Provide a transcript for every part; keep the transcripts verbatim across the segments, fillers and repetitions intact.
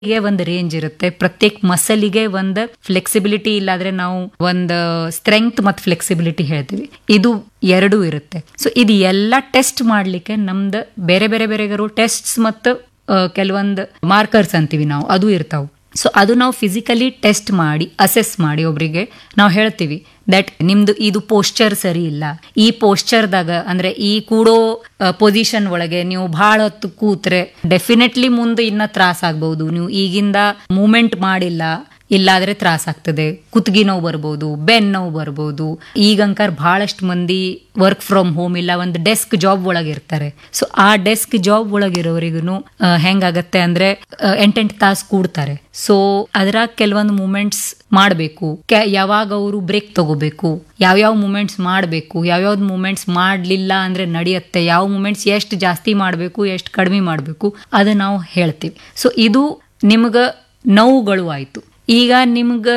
ಗೆ ಒಂದು ರೇಂಜ್ ಇರುತ್ತೆ, ಪ್ರತ್ಯೇಕ ಮಸಲಿಗೆ ಒಂದು ಫ್ಲೆಕ್ಸಿಬಿಲಿಟಿ ಇಲ್ಲಾದ್ರೆ ನಾವು ಒಂದು ಸ್ಟ್ರೆಂಗ್ತ್ ಮತ್ತು ಫ್ಲೆಕ್ಸಿಬಿಲಿಟಿ ಹೇಳ್ತೀವಿ, ಇದು ಎರಡೂ ಇರುತ್ತೆ. ಸೊ ಇದು ಎಲ್ಲ ಟೆಸ್ಟ್ ಮಾಡ್ಲಿಕ್ಕೆ ನಮ್ದು ಬೇರೆ ಬೇರೆ ಬೇರೆಗರು ಟೆಸ್ಟ್ಸ್ ಮತ್ತು ಕೆಲವೊಂದು ಮಾರ್ಕರ್ಸ್ ಅಂತೀವಿ ನಾವು, ಅದು ಇರ್ತಾವೆ. ಸೊ ಅದು ನಾವು ಫಿಸಿಕಲಿ ಟೆಸ್ಟ್ ಮಾಡಿ ಅಸೆಸ್ ಮಾಡಿ ಒಬ್ರಿಗೆ ನಾವು ಹೇಳ್ತೀವಿ ದಟ್ ನಿಮ್ದು ಇದು ಪೋಸ್ಚರ್ ಸರಿ ಇಲ್ಲ, ಈ ಪೋಸ್ಚರ್ದಾಗ ಅಂದ್ರೆ ಈ ಕೂಡೋ ಪೊಸಿಷನ್ ಒಳಗೆ ನೀವು ಬಹಳ ಹೊತ್ತು ಕೂತ್ರೆ ಡೆಫಿನೆಟ್ಲಿ ಮುಂದೆ ಇನ್ನ ತ್ರಾಸ ಆಗ್ಬಹುದು. ನೀವು ಈಗಿಂದ ಮೂವ್ಮೆಂಟ್ ಮಾಡಿಲ್ಲ ಇಲ್ಲಾದ್ರೆ ತ್ರಾಸ ಆಗ್ತದೆ, ಕುತ್ತಿಗೆ ನೋವು ಬರ್ಬೋದು, ಬೆನ್ ನೋವು ಬರ್ಬೋದು. ಈಗಂಕರ್ ಬಹಳಷ್ಟು ಮಂದಿ ವರ್ಕ್ ಫ್ರಮ್ ಹೋಮ್ ಇಲ್ಲ, ಒಂದು ಡೆಸ್ಕ್ ಜಾಬ್ ಒಳಗಿರ್ತಾರೆ. ಸೊ ಆ ಡೆಸ್ಕ್ ಜಾಬ್ ಒಳಗಿರೋರಿಗೂ ಹೆಂಗಾಗತ್ತೆ ಅಂದ್ರೆ ಎಂಟೆಂಟು ತಾಸು ಕೂಡ್ತಾರೆ. ಸೊ ಅದ್ರಾಗ ಕೆಲವೊಂದು ಮೂಮೆಂಟ್ಸ್ ಮಾಡಬೇಕು, ಯಾವಾಗ ಅವರು ಬ್ರೇಕ್ ತಗೋಬೇಕು, ಯಾವ್ಯಾವ ಮೂಮೆಂಟ್ಸ್ ಮಾಡಬೇಕು, ಯಾವ್ಯಾವ್ದು ಮೂಮೆಂಟ್ಸ್ ಮಾಡಲಿಲ್ಲ ಅಂದ್ರೆ ನಡೆಯುತ್ತೆ, ಯಾವ ಮೂಮೆಂಟ್ಸ್ ಎಷ್ಟು ಜಾಸ್ತಿ ಮಾಡಬೇಕು ಎಷ್ಟು ಕಡಿಮೆ ಮಾಡಬೇಕು ಅದು ನಾವು ಹೇಳ್ತೀವಿ. ಸೊ ಇದು ನಿಮ್ಗೆ ನೋವುಗಳು ಆಯ್ತು. ಈಗ ನಿಮ್ಗೆ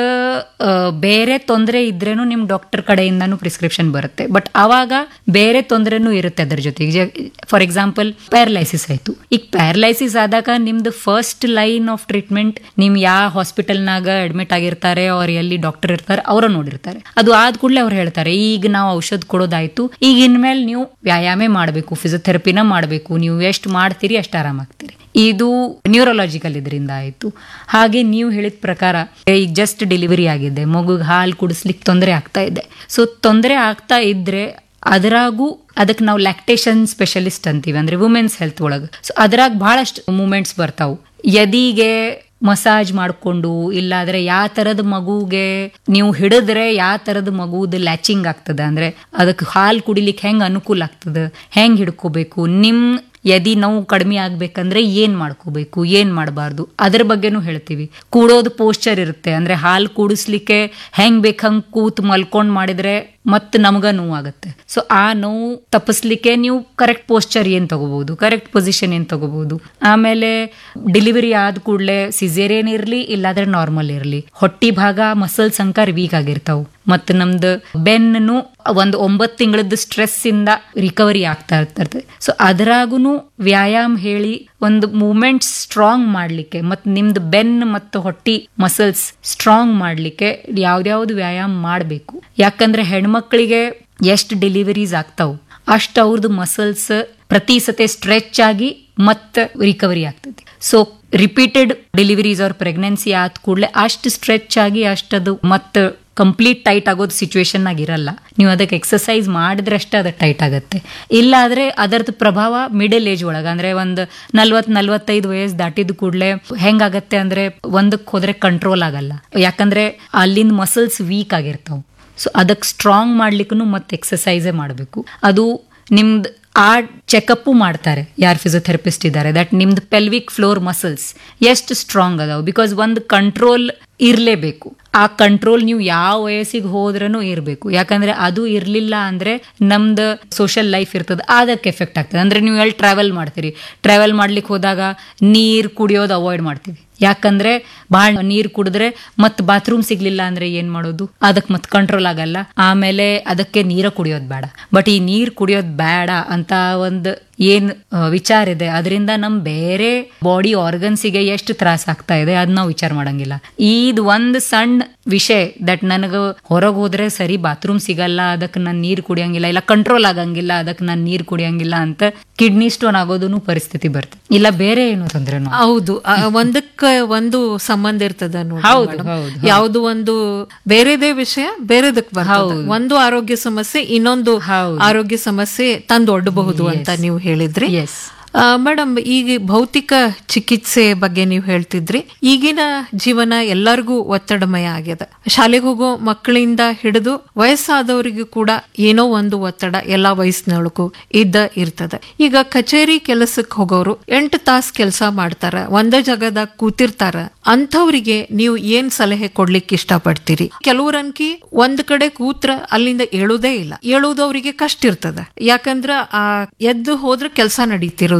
ಬೇರೆ ತೊಂದರೆ ಇದ್ರೇನು ನಿಮ್ ಡಾಕ್ಟರ್ ಕಡೆಯಿಂದಾನು ಪ್ರಿಸ್ಕ್ರಿಪ್ಷನ್ ಬರುತ್ತೆ, ಬಟ್ ಅವಾಗ ಬೇರೆ ತೊಂದರೆನೂ ಇರುತ್ತೆ ಅದ್ರ ಜೊತೆಗೆ. ಫಾರ್ ಎಕ್ಸಾಂಪಲ್ ಪ್ಯಾರಲೈಸಿಸ್ ಆಯ್ತು. ಈಗ ಪ್ಯಾರಲೈಸಿಸ್ ಆದಾಗ ನಿಮ್ದು ಫಸ್ಟ್ ಲೈನ್ ಆಫ್ ಟ್ರೀಟ್ಮೆಂಟ್ ನಿಮ್ ಯಾವ ಹಾಸ್ಪಿಟಲ್ನಾಗ ಅಡ್ಮಿಟ್ ಆಗಿರ್ತಾರೆ ಅವ್ರ ಎಲ್ಲಿ ಡಾಕ್ಟರ್ ಇರ್ತಾರೆ ಅವರ ನೋಡಿರ್ತಾರೆ. ಅದು ಆದ ಕೂಡಲೇ ಅವ್ರು ಹೇಳ್ತಾರೆ ಈಗ ನಾವು ಔಷಧ ಕೊಡೋದಾಯ್ತು, ಈಗ ಇನ್ಮೇಲೆ ನೀವು ವ್ಯಾಯಾಮ ಮಾಡಬೇಕು, ಫಿಸಿಯೋಥೆರಪಿನ ಮಾಡಬೇಕು, ನೀವು ಎಷ್ಟು ಮಾಡ್ತೀರಿ ಅಷ್ಟು ಆರಾಮಾಗ್ತೀರಿ. ಇದು ನ್ಯೂರೋಲಾಜಿಕಲ್ ಇದರಿಂದ ಆಯ್ತು. ಹಾಗೆ ನೀವು ಹೇಳಿದ ಪ್ರಕಾರ ಈಗ ಜಸ್ಟ್ ಡೆಲಿವರಿ ಆಗಿದೆ, ಮಗುಗೆ ಹಾಲು ಕುಡಿಸ್ಲಿಕ್ಕೆ ತೊಂದರೆ ಆಗ್ತಾ ಇದೆ. ಸೊ ತೊಂದರೆ ಆಗ್ತಾ ಇದ್ರೆ ಅದರಾಗೂ ಅದಕ್ಕೆ ನಾವು ಲ್ಯಾಕ್ಟೇಷನ್ ಸ್ಪೆಷಲಿಸ್ಟ್ ಅಂತೀವಿ, ಅಂದ್ರೆ ವುಮೆನ್ಸ್ ಹೆಲ್ತ್ ಒಳಗೆ. ಸೊ ಅದ್ರಾಗ ಬಹಳಷ್ಟು ಮೂಮೆಂಟ್ಸ್ ಬರ್ತಾವು. ಎದಿಗೆ ಮಸಾಜ್ ಮಾಡ್ಕೊಂಡು ಇಲ್ಲಾದ್ರೆ ಯಾವ ತರದ ಮಗುಗೆ ನೀವು ಹಿಡಿದ್ರೆ ಯಾವ ತರದ ಮಗುದ ಲ್ಯಾಚಿಂಗ್ ಆಗ್ತದ, ಅಂದ್ರೆ ಅದಕ್ಕೆ ಹಾಲು ಕುಡಿಲಿಕ್ಕೆ ಹೆಂಗ್ ಅನುಕೂಲ ಆಗ್ತದ, ಹೆಂಗ್ ಹಿಡ್ಕೋಬೇಕು, ನಿಮ್ ಎದಿ ನೋವು ಕಡಿಮೆ ಆಗ್ಬೇಕಂದ್ರೆ ಏನ್ ಮಾಡ್ಕೋಬೇಕು ಏನ್ ಮಾಡಬಾರ್ದು ಅದ್ರ ಬಗ್ಗೆನೂ ಹೇಳ್ತೀವಿ. ಕೂಡೋದು ಪೋಸ್ಚರ್ ಇರುತ್ತೆ, ಅಂದ್ರೆ ಹಾಲು ಕೂಡಿಸ್ಲಿಕ್ಕೆ ಹೆಂಗ್ ಬೇಕಂಗ್ ಕೂತ್ ಮಲ್ಕೊಂಡ್ ಮಾಡಿದ್ರೆ ಮತ್ ನಮ್ಗ ನೋವು ಆಗುತ್ತೆ. ಸೊ ಆ ನೋವು ತಪ್ಪಿಸ್ಲಿಕ್ಕೆ ನೀವು ಕರೆಕ್ಟ್ ಪೋಸ್ಚರ್ ಏನ್ ತಗೋಬಹುದು, ಕರೆಕ್ಟ್ ಪೊಸಿಷನ್ ಏನ್ ತಗೋಬಹುದು. ಆಮೇಲೆ ಡೆಲಿವರಿ ಆದ ಕೂಡಲೇ ಸಿಸೇರಿಯನ್ ಇರ್ಲಿ ಇಲ್ಲಾದ್ರೆ ನಾರ್ಮಲ್ ಇರ್ಲಿ, ಹೊಟ್ಟಿ ಭಾಗ ಮಸಲ್ಸ್ ಅಂಕರ್ ವೀಕ್ ಆಗಿರ್ತಾವ. ಮತ್ತು ನಮ್ದು ಬೆನ್ನು ಒಂದು ಒಂಬತ್ತು ತಿಂಗಳದ ಸ್ಟ್ರೆಸ್ ಇಂದ ರಿಕವರಿ ಆಗ್ತಾ ಇರ್ತದೆ. ಸೊ ಅದ್ರಾಗುನು ವ್ಯಾಯಾಮ ಹೇಳಿ ಒಂದು ಮೂವ್ಮೆಂಟ್ ಸ್ಟ್ರಾಂಗ್ ಮಾಡ್ಲಿಕ್ಕೆ ಮತ್ತು ನಿಮ್ದು ಬೆನ್ ಮತ್ತು ಹೊಟ್ಟಿ ಮಸಲ್ಸ್ ಸ್ಟ್ರಾಂಗ್ ಮಾಡ್ಲಿಕ್ಕೆ ಯಾವ್ದ್ಯಾವ್ದು ವ್ಯಾಯಾಮ ಮಾಡಬೇಕು. ಯಾಕಂದ್ರೆ ಹೆಣ್ಮಕ್ಳಿಗೆ ಎಷ್ಟು ಡೆಲಿವರೀಸ್ ಆಗ್ತಾವ ಅಷ್ಟು ಅವ್ರದ್ದು ಮಸಲ್ಸ್ ಪ್ರತಿ ಸತೆ ಸ್ಟ್ರೆಚ್ ಆಗಿ ಮತ್ತೆ ರಿಕವರಿ ಆಗ್ತದೆ. ಸೊ ರಿಪೀಟೆಡ್ ಡೆಲಿವರೀಸ್ ಅವ್ರ ಪ್ರೆಗ್ನೆನ್ಸಿ ಆದ ಕೂಡಲೇ ಅಷ್ಟು ಸ್ಟ್ರೆಚ್ ಆಗಿ ಅಷ್ಟದು ಮತ್ತೆ ಕಂಪ್ಲೀಟ್ ಟೈಟ್ ಆಗೋದು ಸಿಚುವೇಶನ್ ಆಗಿರಲ್ಲ. ನೀವು ಅದಕ್ಕೆ ಎಕ್ಸಸೈಸ್ ಮಾಡಿದ್ರೆ ಅಷ್ಟೇ ಅದು ಟೈಟ್ ಆಗುತ್ತೆ. ಇಲ್ಲಾದ್ರೆ ಅದರದ್ದು ಪ್ರಭಾವ ಮಿಡಲ್ ಏಜ್ ಒಳಗೆ ಅಂದ್ರೆ ಒಂದು ನಲ್ವತ್ ನಲ್ವತ್ತೈದು ವಯಸ್ಸು ದಾಟಿದ ಕೂಡಲೇ ಹೆಂಗಾಗತ್ತೆ ಅಂದ್ರೆ ಒಂದಕ್ಕೆ ಹೋದ್ರೆ ಕಂಟ್ರೋಲ್ ಆಗಲ್ಲ, ಯಾಕಂದ್ರೆ ಅಲ್ಲಿಂದ ಮಸಲ್ಸ್ ವೀಕ್ ಆಗಿರ್ತಾವ. ಸೊ ಅದಕ್ಕೆ ಸ್ಟ್ರಾಂಗ್ ಮಾಡ್ಲಿಕ್ಕೂ ಮತ್ತೆ ಎಕ್ಸಸೈಸೇ ಮಾಡಬೇಕು. ಅದು ನಿಮ್ದು ಆ ಚೆಕಪ್ಪು ಮಾಡ್ತಾರೆ ಯಾರು ಫಿಸಿಯೋಥೆರಪಿಸ್ಟ್ ಇದ್ದಾರೆ, ದಟ್ ನಿಮ್ದು ಪೆಲ್ವಿಕ್ ಫ್ಲೋರ್ ಮಸಲ್ಸ್ ಎಷ್ಟು ಸ್ಟ್ರಾಂಗ್ ಅದಾವ. ಬಿಕಾಸ್ ಒಂದು ಕಂಟ್ರೋಲ್ ಇರಲೇಬೇಕು. ಆ ಕಂಟ್ರೋಲ್ ನೀವು ಯಾವ ವಯಸ್ಸಿಗೆ ಹೋದ್ರೂ ಇರಬೇಕು. ಯಾಕಂದ್ರೆ ಅದು ಇರಲಿಲ್ಲ ಅಂದ್ರೆ ನಮ್ದು ಸೋಷಿಯಲ್ ಲೈಫ್ ಇರ್ತದೆ, ಅದಕ್ಕೆ ಎಫೆಕ್ಟ್ ಆಗ್ತದೆ. ಅಂದ್ರೆ ನೀವು ಎಲ್ಲಿ ಟ್ರಾವೆಲ್ ಮಾಡ್ತೀರಿ, ಟ್ರಾವೆಲ್ ಮಾಡ್ಲಿಕ್ಕೆ ಹೋದಾಗ ನೀರು ಕುಡಿಯೋದು ಅವಾಯ್ಡ್ ಮಾಡ್ತೀವಿ. ಯಾಕಂದ್ರೆ ಬಹಳ ನೀರು ಕುಡಿದ್ರೆ ಮತ್ ಬಾತ್ರೂಮ್ ಸಿಗ್ಲಿಲ್ಲ ಅಂದ್ರೆ ಏನ್ ಮಾಡೋದು, ಅದಕ್ಕೆ ಮತ್ ಕಂಟ್ರೋಲ್ ಆಗಲ್ಲ. ಆಮೇಲೆ ಅದಕ್ಕೆ ನೀರ ಕುಡಿಯೋದು ಬೇಡ. ಬಟ್ ಈ ನೀರ್ ಕುಡಿಯೋದು ಬೇಡ ಅಂತ ಒಂದು ಏನ್ ವಿಚಾರ ಇದೆ, ಅದರಿಂದ ನಮ್ ಬೇರೆ ಬಾಡಿ ಆರ್ಗನ್ಸಿಗೆ ಎಷ್ಟು ತ್ರಾಸ ಆಗ್ತಾ ಇದೆ ಅದ್ ನಾವು ವಿಚಾರ ಮಾಡಂಗಿಲ್ಲ. ಇದು ಒಂದು ಸಣ್ಣ ವಿಷಯ ದಟ್ ನನಗ ಹೊರಗೆ ಹೋದ್ರೆ ಸರಿ ಬಾತ್ರೂಮ್ ಸಿಗಲ್ಲ, ಅದಕ್ಕೆ ನಾನು ನೀರ್ ಕುಡಿಯಂಗಿಲ್ಲ, ಇಲ್ಲ ಕಂಟ್ರೋಲ್ ಆಗಂಗಿಲ್ಲ ಅದಕ್ಕೆ ನಾನು ನೀರ್ ಕುಡಿಯಂಗಿಲ್ಲ ಅಂತ ಕಿಡ್ನಿ ಸ್ಟೋನ್ ಆಗೋದನ್ನು ಪರಿಸ್ಥಿತಿ ಬರ್ತದೆ. ಇಲ್ಲ ಬೇರೆ ಏನು ತೊಂದ್ರೆ. ಹೌದು, ಒಂದಕ್ಕೆ ಒಂದು ಸಂಬಂಧ ಇರ್ತದ ನೋಡಿ. ಯಾವ್ದು ಒಂದು ಬೇರೆದೇ ವಿಷಯ ಬೇರೆದಕ್ ಬರ್ತದೆ. ಒಂದು ಆರೋಗ್ಯ ಸಮಸ್ಯೆ ಇನ್ನೊಂದು ಆರೋಗ್ಯ ಸಮಸ್ಯೆ ತಂದು ಒಡ್ಡಬಹುದು ಅಂತ ನೀವು ಹೇಳಿದ್ರಿ. ಮೇಡಮ್, ಈಗ ಭೌತಿಕ ಚಿಕಿತ್ಸೆ ಬಗ್ಗೆ ನೀವು ಹೇಳ್ತಿದ್ರಿ. ಈಗಿನ ಜೀವನ ಎಲ್ಲರಿಗೂ ಒತ್ತಡಮಯ ಆಗ್ಯದ. ಶಾಲೆಗೆ ಹೋಗೋ ಮಕ್ಕಳಿಂದ ಹಿಡಿದು ವಯಸ್ಸಾದವರಿಗೂ ಕೂಡ ಏನೋ ಒಂದು ಒತ್ತಡ ಎಲ್ಲಾ ವಯಸ್ಸಿನೊಳಗೂ ಇದ್ದ ಇರ್ತದ. ಈಗ ಕಚೇರಿ ಕೆಲಸಕ್ಕೆ ಹೋಗೋರು ಎಂಟು ತಾಸು ಕೆಲಸ ಮಾಡ್ತಾರ, ಒಂದೇ ಜಾಗದಾಗ ಕೂತಿರ್ತಾರ. ಅಂಥವ್ರಿಗೆ ನೀವು ಏನ್ ಸಲಹೆ ಕೊಡ್ಲಿಕ್ಕೆ ಇಷ್ಟಪಡ್ತೀರಿ? ಕೆಲವ್ರನ್ಕಿ ಒಂದ್ ಕಡೆ ಕೂತ್ರ ಅಲ್ಲಿಂದ ಏಳುವುದೇ ಇಲ್ಲ, ಏಳುವುದವ್ರಿಗೆ ಕಷ್ಟ ಇರ್ತದ. ಯಾಕಂದ್ರ ಆ ಎದ್ದು ಹೋದ್ರೆ ಕೆಲಸ ನಡೀತಿರೋದಿಲ್ಲ.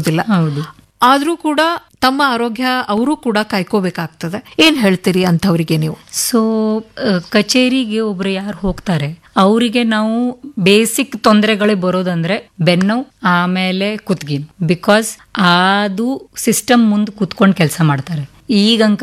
ಆದ್ರೂ ಕೂಡ ತಮ್ಮ ಆರೋಗ್ಯ ಅವರು ಕೂಡ ಕಾಯ್ಕೋಬೇಕಾಗ್ತದೆ. ಏನ್ ಹೇಳ್ತೀರಿ ಅಂಥವ್ರಿಗೆ ನೀವು? ಸೊ ಕಚೇರಿಗೆ ಒಬ್ರು ಯಾರು ಹೋಗ್ತಾರೆ ಅವರಿಗೆ ನಾವು ಬೇಸಿಕ್ ತೊಂದರೆಗಳೇ ಬರೋದಂದ್ರೆ ಬೆನ್ನು ಆಮೇಲೆ ಕುತ್ಗಿ. ಬಿಕಾಸ್ ಅದು ಸಿಸ್ಟಮ್ ಮುಂದೆ ಕುತ್ಕೊಂಡು ಕೆಲಸ ಮಾಡ್ತಾರೆ. ಈಗ